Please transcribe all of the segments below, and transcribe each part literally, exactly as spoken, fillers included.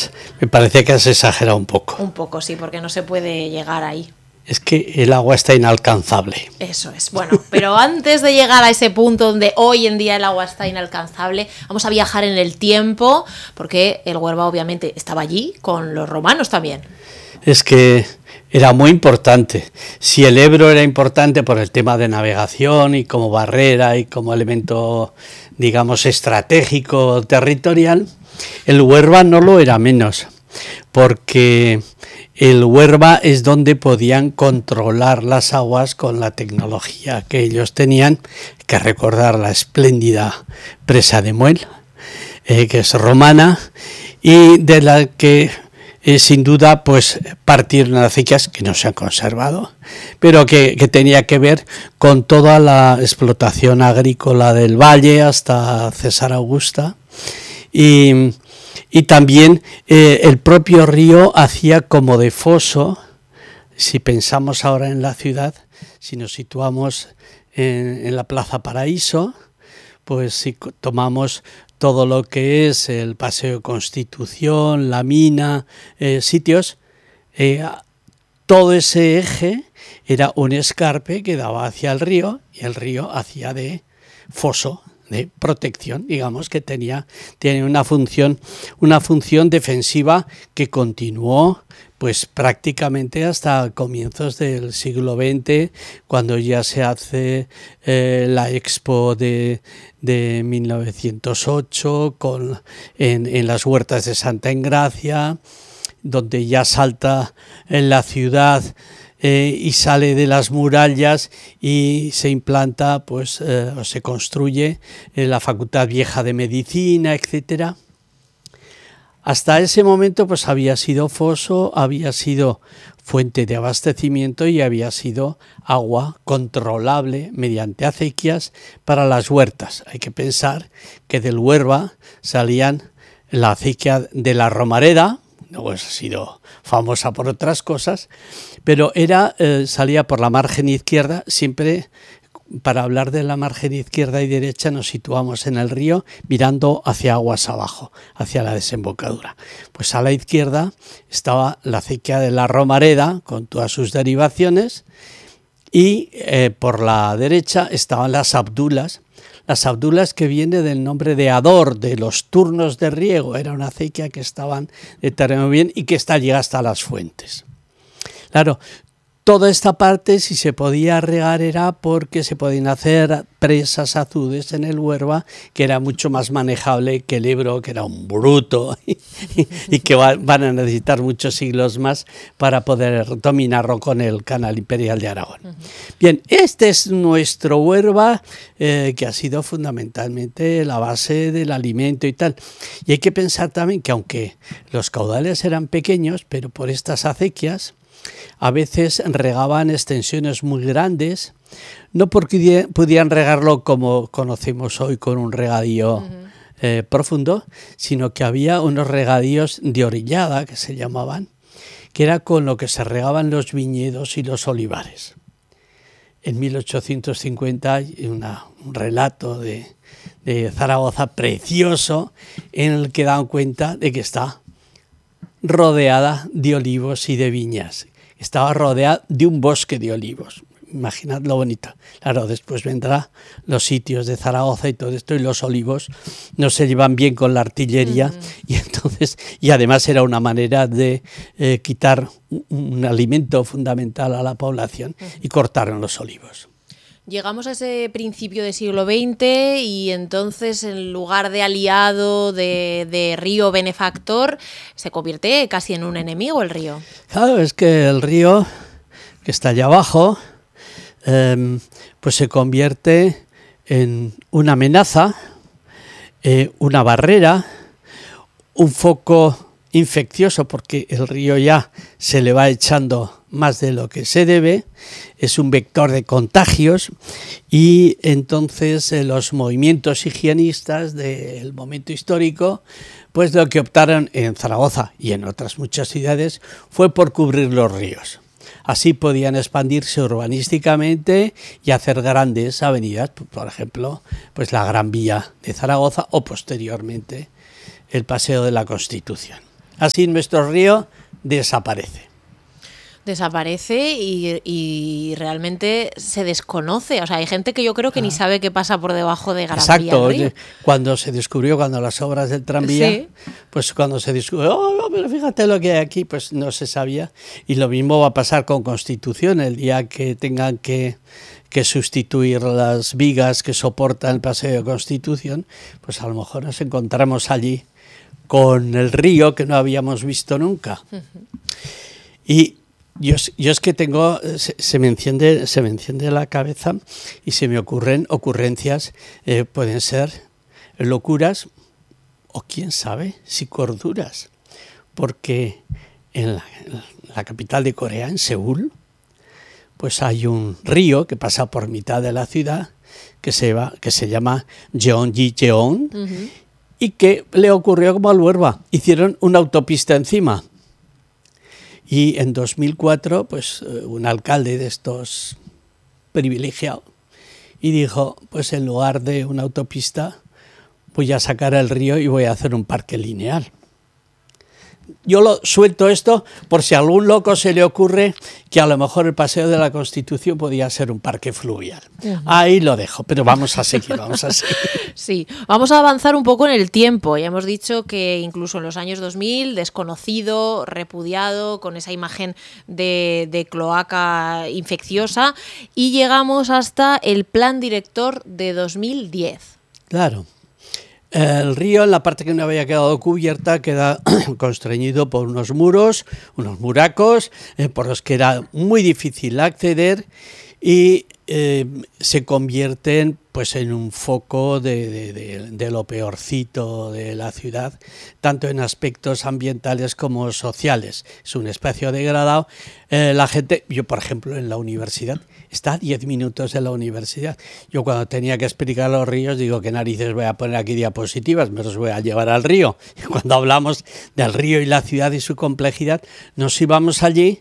has, me parece que has exagerado un poco. Un poco, sí, porque no se puede llegar ahí. Es que el agua está inalcanzable. Eso es. Bueno, pero antes de llegar a ese punto donde hoy en día el agua está inalcanzable, vamos a viajar en el tiempo, porque el Huerva obviamente estaba allí con los romanos también. Es que era muy importante. Si el Ebro era importante por el tema de navegación y como barrera y como elemento, digamos, estratégico territorial, el Huerva no lo era menos, porque el Huerva es donde podían controlar las aguas con la tecnología que ellos tenían. Hay que recordar la espléndida presa de Muel, eh, que es romana, y de la que eh, sin duda pues partieron acequias que no se han conservado, pero que, que tenía que ver con toda la explotación agrícola del valle hasta César Augusta. Y Y también eh, el propio río hacía como de foso. Si pensamos ahora en la ciudad, si nos situamos en, en la Plaza Paraíso, pues si tomamos todo lo que es el Paseo Constitución, la Mina, eh, sitios, eh, todo ese eje era un escarpe que daba hacia el río y el río hacía de foso, de protección, digamos, que tenía, tiene una función, una función defensiva que continuó pues prácticamente hasta comienzos del siglo veinte, cuando ya se hace eh, la Expo de, de mil novecientos ocho con, en, en las huertas de Santa Engracia, donde ya salta en la ciudad Eh, y sale de las murallas y se implanta, pues, eh, o se construye eh, la Facultad Vieja de Medicina, etcétera. Hasta ese momento, pues, había sido foso, había sido fuente de abastecimiento y había sido agua controlable mediante acequias para las huertas. Hay que pensar que del Huerva salían la acequia de la Romareda, luego ha sido famosa por otras cosas, pero era eh, salía por la margen izquierda. Siempre para hablar de la margen izquierda y derecha nos situamos en el río mirando hacia aguas abajo, hacia la desembocadura. Pues a la izquierda estaba la acequia de la Romareda con todas sus derivaciones y eh, por la derecha estaban las abdulas. Las abdulas, que viene del nombre de Ador, de los turnos de riego, era una acequia que estaban de terreno bien y que está llega hasta las fuentes. Claro, toda esta parte, si se podía regar, era porque se podían hacer presas, azudes en el Huerva, que era mucho más manejable que el Ebro, que era un bruto, y, y que va, van a necesitar muchos siglos más para poder dominarlo con el Canal Imperial de Aragón. Uh-huh. Bien, este es nuestro Huerva, eh, que ha sido fundamentalmente la base del alimento y tal. Y hay que pensar también que aunque los caudales eran pequeños, pero por estas acequias, a veces regaban extensiones muy grandes, no porque pudieran regarlo como conocemos hoy con un regadío uh-huh. eh, profundo, sino que había unos regadíos de orillada, que se llamaban, que era con lo que se regaban los viñedos y los olivares. En mil ochocientos cincuenta hay una, un relato de, de Zaragoza precioso en el que dan cuenta de que está rodeada de olivos y de viñas. Estaba rodeada de un bosque de olivos. Imaginad lo bonito. Claro, después vendrá los sitios de Zaragoza y todo esto, y los olivos no se llevan bien con la artillería, uh-huh. y entonces, y además era una manera de eh, quitar un, un alimento fundamental a la población, uh-huh. y cortaron los olivos. Llegamos a ese principio del siglo veinte y entonces en lugar de aliado, de, de río benefactor, se convierte casi en un enemigo el río. Claro, es que el río, que está allá abajo, eh, pues se convierte en una amenaza, eh, una barrera, un foco infeccioso, porque el río ya se le va echando más de lo que se debe, es un vector de contagios, y entonces eh, los movimientos higienistas del momento histórico, pues lo que optaron en Zaragoza y en otras muchas ciudades fue por cubrir los ríos. Así podían expandirse urbanísticamente y hacer grandes avenidas, por ejemplo, pues la Gran Vía de Zaragoza o posteriormente el Paseo de la Constitución. Así nuestro río desaparece. Desaparece y, y realmente se desconoce. O sea, hay gente que yo creo que ah. ni sabe qué pasa por debajo de Gran Exacto, Vía del Río. Cuando se descubrió, cuando las obras del tranvía, sí. pues cuando se descubrió, oh, pero fíjate lo que hay aquí, pues no se sabía. Y lo mismo va a pasar con Constitución, el día que tengan que, que sustituir las vigas que soportan el paseo de Constitución, pues a lo mejor nos encontramos allí con el río que no habíamos visto nunca. Uh-huh. Y Yo, yo es que tengo, se, se, me enciende, se me enciende la cabeza y se me ocurren ocurrencias, eh, pueden ser locuras o quién sabe si corduras, porque en la, en la capital de Corea, en Seúl, pues hay un río que pasa por mitad de la ciudad que se, va, que se llama Jeonjijeon uh-huh. y que le ocurrió como al Huerva, hicieron una autopista encima. Y en dos mil cuatro, pues un alcalde de estos privilegiados y dijo, pues en lugar de una autopista voy a sacar el río y voy a hacer un parque lineal. Yo lo suelto esto por si a algún loco se le ocurre que a lo mejor el Paseo de la Constitución podía ser un parque fluvial. Uh-huh. Ahí lo dejo, pero vamos a seguir, vamos a seguir. Sí, vamos a avanzar un poco en el tiempo. Ya hemos dicho que incluso en los años dos mil, desconocido, repudiado, con esa imagen de, de cloaca infecciosa, y llegamos hasta el Plan Director de dos mil diez. Claro. El río, en la parte que no había quedado cubierta, queda constreñido por unos muros, unos muracos, eh, por los que era muy difícil acceder y eh, se convierten pues, en un foco de, de, de, de lo peorcito de la ciudad, tanto en aspectos ambientales como sociales. Es un espacio degradado. Eh, la gente, yo por ejemplo en la universidad, está a diez minutos de la universidad. Yo cuando tenía que explicar los ríos, digo, ¿qué narices voy a poner aquí diapositivas? Me los voy a llevar al río. Y cuando hablamos del río y la ciudad y su complejidad, nos íbamos allí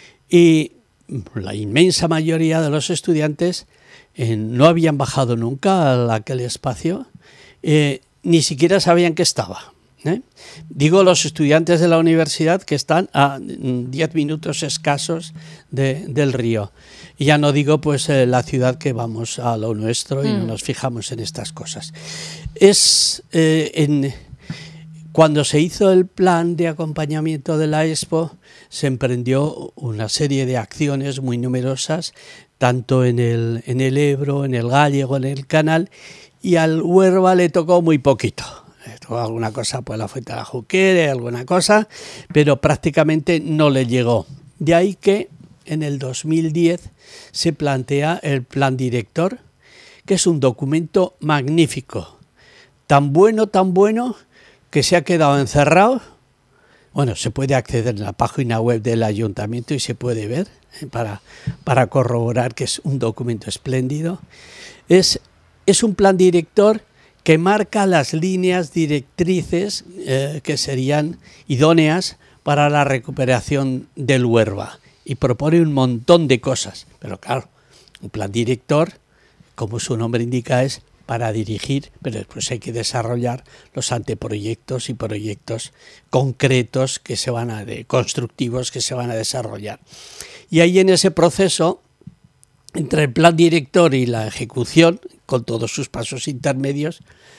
y la inmensa mayoría de los estudiantes eh, no habían bajado nunca a aquel espacio, eh, ni siquiera sabían que estaba. ¿eh? Digo los estudiantes de la universidad que están a diez minutos escasos de, del río. Y ya no digo pues eh, la ciudad que vamos a lo nuestro y mm. no nos fijamos en estas cosas. Es eh, en, cuando se hizo el plan de acompañamiento de la Expo, se emprendió una serie de acciones muy numerosas, tanto en el, en el Ebro, en el Gállego, en el Canal, y al Huerva le tocó muy poquito. Le tocó alguna cosa pues la Fuente de la Juquera, alguna cosa, pero prácticamente no le llegó. De ahí que en el dos mil diez se plantea el Plan Director, que es un documento magnífico, tan bueno, tan bueno, que se ha quedado encerrado. Bueno, se puede acceder en la página web del ayuntamiento y se puede ver eh, para, para corroborar que es un documento espléndido. Es, es un plan director que marca las líneas directrices eh, que serían idóneas para la recuperación del Huerva y propone un montón de cosas. Pero claro, un plan director, como su nombre indica, es para dirigir, pero después hay que desarrollar los anteproyectos y proyectos concretos que se van a de, constructivos que se van a desarrollar. Y ahí en ese proceso, entre el plan director y la ejecución, con todos sus pasos intermedios,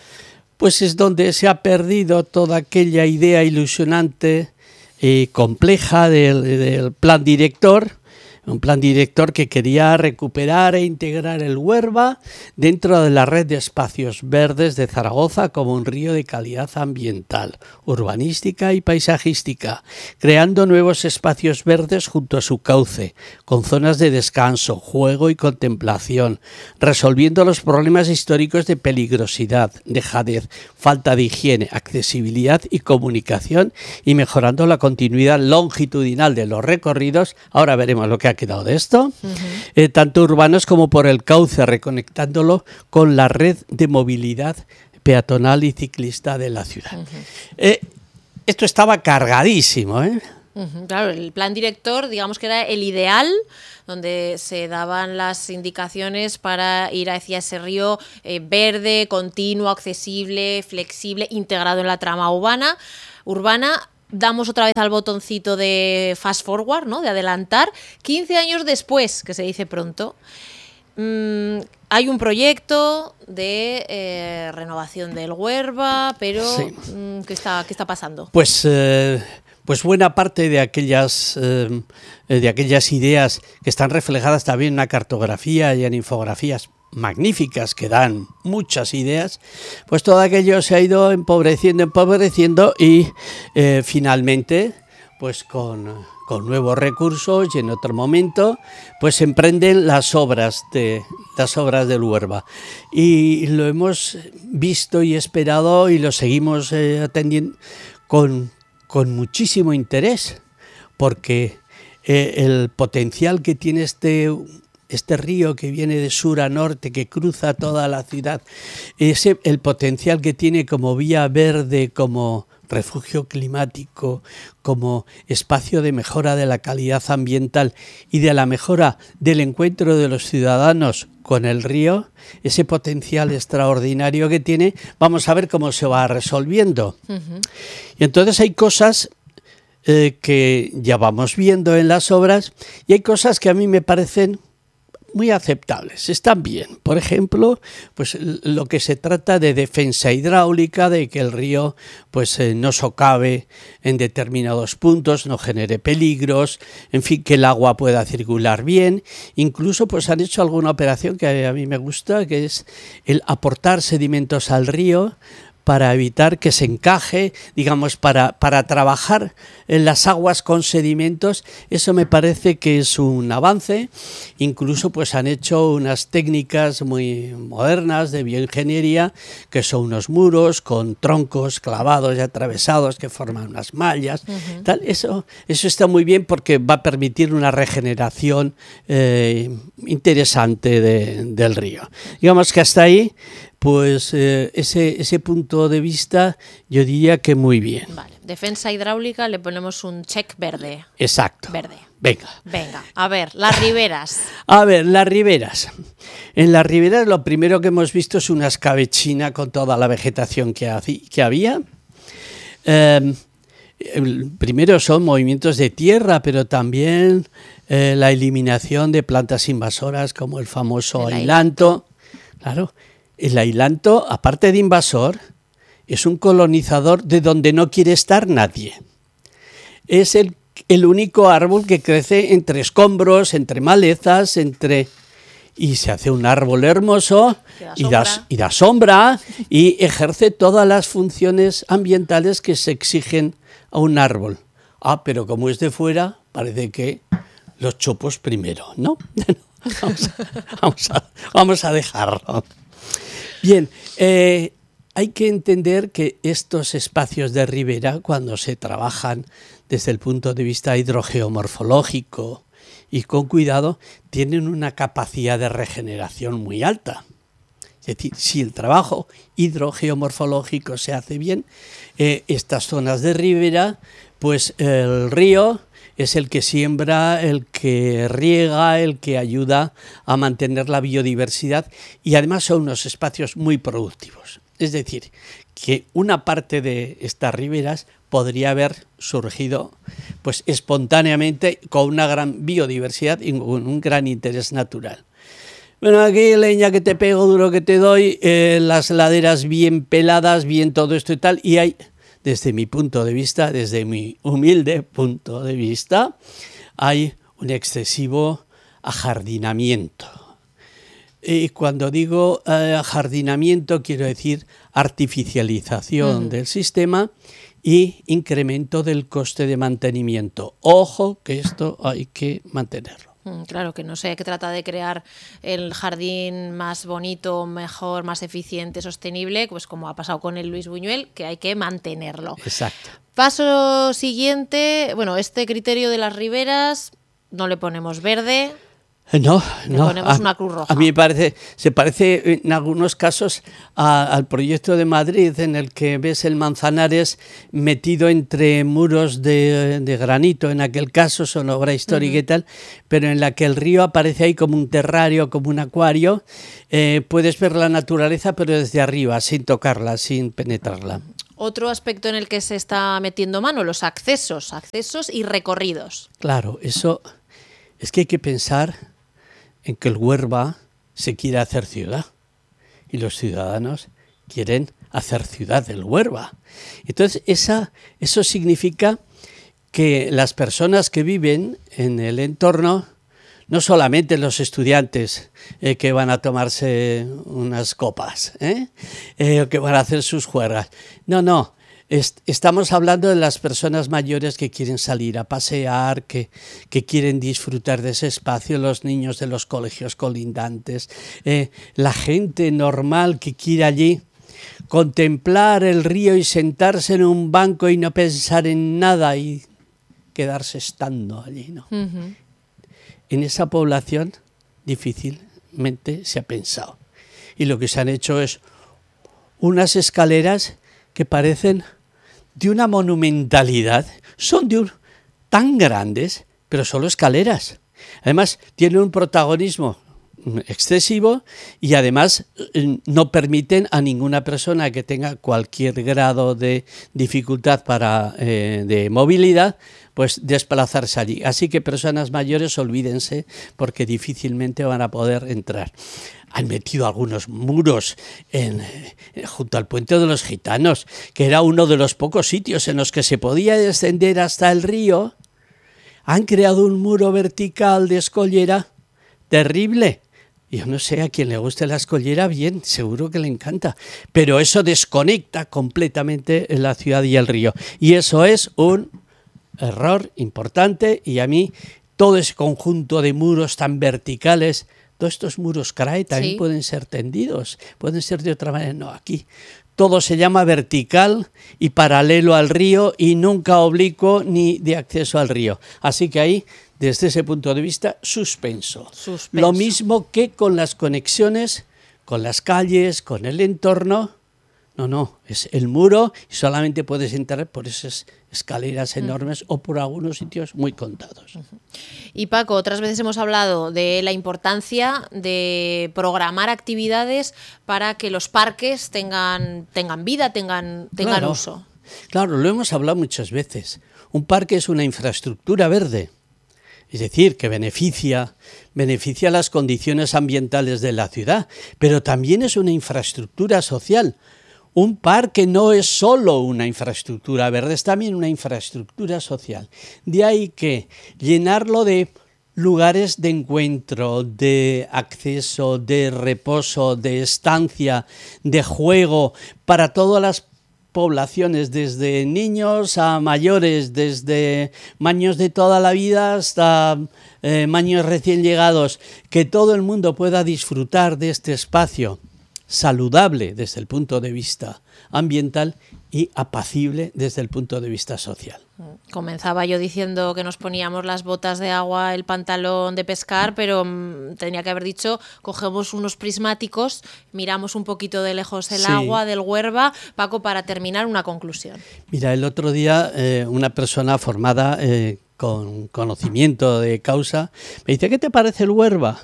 pues es donde se ha perdido toda aquella idea ilusionante y compleja del, del plan director. Un plan director que quería recuperar e integrar el Huerva dentro de la red de espacios verdes de Zaragoza como un río de calidad ambiental, urbanística y paisajística, creando nuevos espacios verdes junto a su cauce, con zonas de descanso, juego y contemplación, resolviendo los problemas históricos de peligrosidad, dejadez, falta de higiene, accesibilidad y comunicación y mejorando la continuidad longitudinal de los recorridos. Ahora veremos lo que ha quedado de esto, uh-huh. eh, tanto urbanos como por el cauce, reconectándolo con la red de movilidad peatonal y ciclista de la ciudad. Uh-huh. Eh, esto estaba cargadísimo, ¿eh? Uh-huh. Claro, el plan director, digamos que era el ideal, donde se daban las indicaciones para ir hacia ese río eh, verde, continuo, accesible, flexible, integrado en la trama urbana. urbana damos otra vez al botoncito de fast forward, ¿no? De adelantar. quince años después, que se dice pronto, mmm, hay un proyecto de eh, renovación del Huerva, pero sí. mmm, ¿qué está, qué está pasando? Pues, eh, pues buena parte de aquellas, eh, de aquellas ideas que están reflejadas también en una cartografía y en infografías magníficas que dan muchas ideas, pues todo aquello se ha ido empobreciendo, empobreciendo y eh, finalmente, pues con, con nuevos recursos y en otro momento, pues se emprenden las obras de las obras del Huerva. Y lo hemos visto y esperado y lo seguimos eh, atendiendo con, con muchísimo interés, porque eh, el potencial que tiene este Este río que viene de sur a norte, que cruza toda la ciudad, ese, el potencial que tiene como vía verde, como refugio climático, como espacio de mejora de la calidad ambiental y de la mejora del encuentro de los ciudadanos con el río, ese potencial extraordinario que tiene, vamos a ver cómo se va resolviendo. Uh-huh. Y entonces hay cosas eh, que ya vamos viendo en las obras y hay cosas que a mí me parecen muy aceptables, están bien. Por ejemplo, pues lo que se trata de defensa hidráulica, de que el río pues eh, no socave en determinados puntos, no genere peligros, en fin, que el agua pueda circular bien. Incluso pues han hecho alguna operación que a mí me gusta, que es el aportar sedimentos al río para evitar que se encaje, digamos, para, para trabajar en las aguas con sedimentos. Eso me parece que es un avance. Incluso pues han hecho unas técnicas muy modernas de bioingeniería, que son unos muros con troncos clavados y atravesados que forman unas mallas. Uh-huh. Tal. Eso, eso está muy bien porque va a permitir una regeneración eh, interesante de, del río. Digamos que hasta ahí, pues eh, ese, ese punto de vista yo diría que muy bien. Vale. Defensa hidráulica, le ponemos un check verde. Exacto. Verde. Venga. Venga, a ver, las riberas. A ver, las riberas. En las riberas lo primero que hemos visto es una escabechina con toda la vegetación que, haci, que había. Eh, primero son movimientos de tierra, pero también eh, la eliminación de plantas invasoras como el famoso el ailanto. Claro. El ailanto, aparte de invasor, es un colonizador de donde no quiere estar nadie. Es el, el único árbol que crece entre escombros, entre malezas, entre y se hace un árbol hermoso y da, y da sombra y ejerce todas las funciones ambientales que se exigen a un árbol. Ah, pero como es de fuera, parece que los chopos primero, ¿no? vamos, a, vamos, a, vamos a dejarlo. Bien, eh, hay que entender que estos espacios de ribera, cuando se trabajan desde el punto de vista hidrogeomorfológico y con cuidado, tienen una capacidad de regeneración muy alta. Es decir, si el trabajo hidrogeomorfológico se hace bien, eh, estas zonas de ribera, pues el río es el que siembra, el que riega, el que ayuda a mantener la biodiversidad y además son unos espacios muy productivos. Es decir, que una parte de estas riberas podría haber surgido pues espontáneamente con una gran biodiversidad y con un gran interés natural. Bueno, aquí leña que te pego, duro que te doy, eh, las laderas bien peladas, bien todo esto y tal, y hay... Desde mi punto de vista, desde mi humilde punto de vista, hay un excesivo ajardinamiento. Y cuando digo eh, ajardinamiento, quiero decir artificialización uh-huh. del sistema y incremento del coste de mantenimiento. Ojo, que esto hay que mantenerlo. Claro, que no sé, que trata de crear el jardín más bonito, mejor, más eficiente, sostenible, pues como ha pasado con el Luis Buñuel, que hay que mantenerlo. Exacto. Paso siguiente, bueno, este criterio de las riberas, no le ponemos verde. No, le no. ponemos a, una cruz roja. A mí me parece, se parece en algunos casos a, al proyecto de Madrid en el que ves el Manzanares metido entre muros de, de granito, en aquel caso son obra histórica uh-huh. y tal, pero en la que el río aparece ahí como un terrario, como un acuario. Eh, puedes ver la naturaleza pero desde arriba, sin tocarla, sin penetrarla. Otro aspecto en el que se está metiendo mano, los accesos, accesos y recorridos. Claro, eso es que hay que pensar en que el Huerva se quiere hacer ciudad y los ciudadanos quieren hacer ciudad del Huerva. Entonces, esa, eso significa que las personas que viven en el entorno, no solamente los estudiantes eh, que van a tomarse unas copas, ¿eh? Eh, o que van a hacer sus juergas, no, no, est- estamos hablando de las personas mayores que quieren salir a pasear, que, que quieren disfrutar de ese espacio, los niños de los colegios colindantes, eh, la gente normal que quiere allí contemplar el río y sentarse en un banco y no pensar en nada y quedarse estando allí, ¿no? Uh-huh. En esa población difícilmente se ha pensado. Y lo que se han hecho es unas escaleras que parecen de una monumentalidad. Son de un, tan grandes, pero solo escaleras. Además, tienen un protagonismo excesivo y además no permiten a ninguna persona que tenga cualquier grado de dificultad para eh, de movilidad pues desplazarse allí. Así que personas mayores, olvídense, porque difícilmente van a poder entrar. Han metido algunos muros en, junto al Puente de los Gitanos, que era uno de los pocos sitios en los que se podía descender hasta el río. Han creado un muro vertical de escollera terrible. Yo no sé, a quien le guste la escollera, bien, seguro que le encanta, pero eso desconecta completamente la ciudad y el río. Y eso es un error importante, y a mí todo ese conjunto de muros tan verticales, todos estos muros C R A E también sí pueden ser tendidos, pueden ser de otra manera. No, aquí todo se llama vertical y paralelo al río y nunca oblicuo ni de acceso al río. Así que ahí, desde ese punto de vista, suspenso. suspenso. Lo mismo que con las conexiones, con las calles, con el entorno. No, no, es el muro y solamente puedes entrar por esas escaleras enormes uh-huh. o por algunos sitios muy contados. Uh-huh. Y Paco, otras veces hemos hablado de la importancia de programar actividades para que los parques tengan, tengan vida, tengan, tengan claro, uso. Claro, lo hemos hablado muchas veces. Un parque es una infraestructura verde. Es decir, que beneficia, beneficia las condiciones ambientales de la ciudad, pero también es una infraestructura social. Un parque no es solo una infraestructura verde, es también una infraestructura social. De ahí que llenarlo de lugares de encuentro, de acceso, de reposo, de estancia, de juego, para todas las poblaciones, desde niños a mayores, desde maños de toda la vida hasta eh, maños recién llegados, que todo el mundo pueda disfrutar de este espacio saludable desde el punto de vista ambiental y apacible desde el punto de vista social. Comenzaba yo diciendo que nos poníamos las botas de agua, el pantalón de pescar, pero mmm, tenía que haber dicho, cogemos unos prismáticos, miramos un poquito de lejos el sí. agua del Huerva. Paco, para terminar, una conclusión. Mira, el otro día eh, una persona formada eh, con conocimiento de causa me dice, ¿qué te parece el Huerva?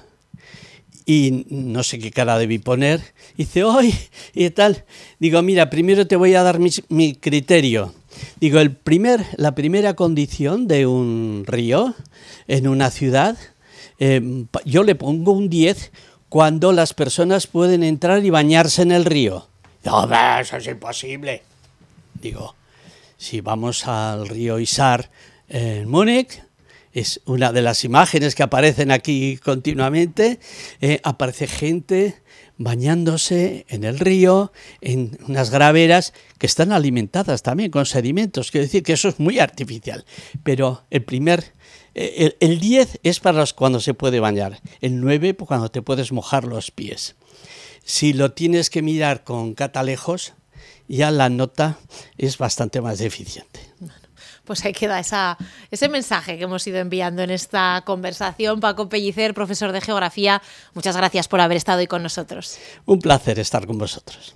Y no sé qué cara debí poner. Dice, ¡ay! Y tal. Digo, mira, primero te voy a dar mi, mi criterio. Digo, el primer, la primera condición de un río en una ciudad, eh, yo le pongo un diez cuando las personas pueden entrar y bañarse en el río. No, eso es imposible. Digo, si vamos al río Isar en Múnich, es una de las imágenes que aparecen aquí continuamente, eh, aparece gente bañándose en el río, en unas graveras que están alimentadas también con sedimentos. Quiero decir que eso es muy artificial, pero el primer, eh, el, el diez es para los cuando se puede bañar, el nueve pues cuando te puedes mojar los pies. Si lo tienes que mirar con catalejos, ya la nota es bastante más deficiente. Pues ahí queda esa, ese mensaje que hemos ido enviando en esta conversación. Paco Pellicer, profesor de Geografía, muchas gracias por haber estado hoy con nosotros. Un placer estar con vosotros.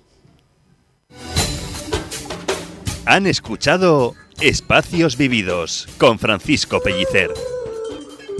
Han escuchado Espacios Vividos con Francisco Pellicer.